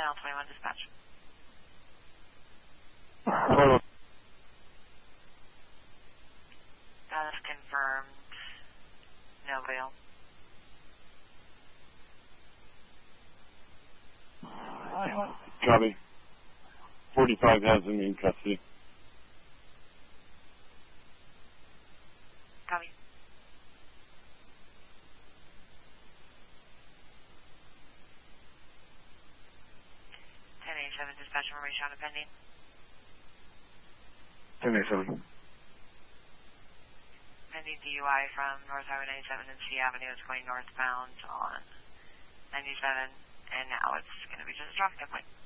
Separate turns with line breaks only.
Channel 21 dispatch. That's confirmed. No bail.
Copy. 45 has him in custody.
Copy. 1087 dispatch information on a pending.
1087.
Pending DUI from North Highway 97 and C Avenue. It's going northbound on 97, and now it's going to be just a traffic point.